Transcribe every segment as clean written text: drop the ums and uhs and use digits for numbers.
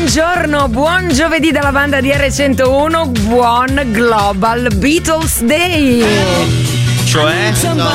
Buongiorno, buon giovedì dalla banda di R101, buon Global Beatles Day. Cioè?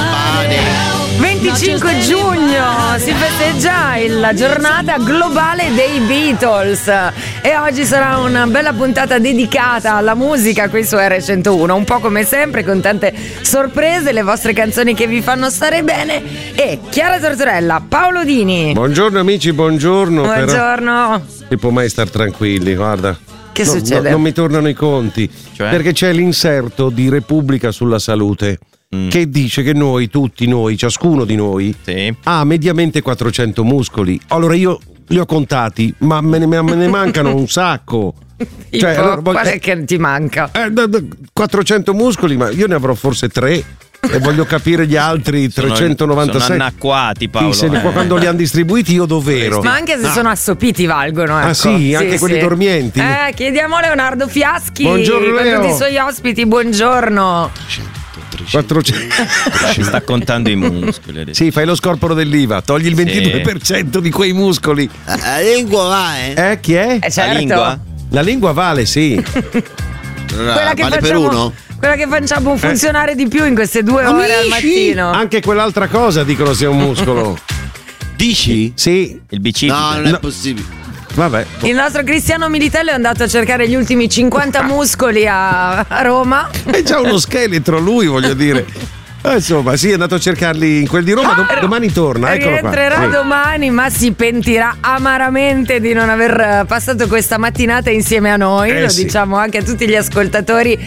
25 giugno si festeggia la giornata globale dei Beatles e oggi sarà una bella puntata dedicata alla musica qui su R101, un po' come sempre con tante sorprese, le vostre canzoni che vi fanno stare bene e Chiara Tortorella, Paolo Dini. Buongiorno amici, buongiorno. Buongiorno. Si può mai star tranquilli, guarda. Che succede? Non mi tornano i conti, Cioè? perché c'è l'inserto di Repubblica sulla salute che dice che noi, tutti noi, ciascuno di noi Sì. ha mediamente 400 muscoli. Allora io li ho contati, ma me ne mancano un sacco. Tipo, qual è che ti manca? 400 muscoli, ma io ne avrò forse 3 e voglio capire gli altri 396. Sono annacquati, Paolo. Quando li hanno distribuiti io dov'ero? Ma anche se sono assopiti valgono, ecco. Ah sì, anche quelli dormienti? Chiediamo a Leonardo Fiaschi. Buongiorno, con Leo. tutti i suoi ospiti, buongiorno. 400. Ci sta contando i muscoli adesso. Sì, fai lo scorporo dell'IVA, togli il 22% di quei muscoli. La lingua va, Chi è? Certo. La lingua? La lingua vale, sì. Quella che vale per facciamo, uno? quella che facciamo funzionare di più in queste 2 ore al mattino. Anche quell'altra cosa dicono sia un muscolo. Dici? Sì, Il bicipite. No, non è possibile. vabbè. Il nostro Cristiano Militello è andato a cercare gli ultimi 50 muscoli a Roma. È già uno scheletro lui, voglio dire. Insomma, sì, è andato a cercarli in quel di Roma. Domani torna, eccolo qua. Rientrerà Sì. domani, ma si pentirà amaramente di non aver passato questa mattinata insieme a noi. Lo sì. diciamo anche a tutti gli ascoltatori